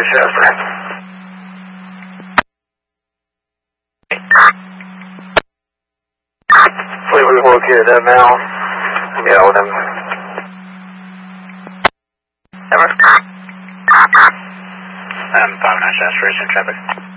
Shasta. Believe we've located that male. Yeah, with him. Over. 5 Shasta, racing traffic.